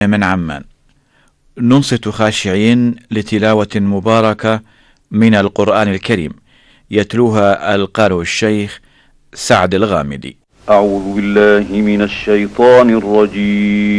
من عمان. ننصت خاشعين لتلاوة مباركة من القرآن الكريم، يتلوها القارئ الشيخ سعد الغامدي. أعوذ بالله من الشيطان الرجيم.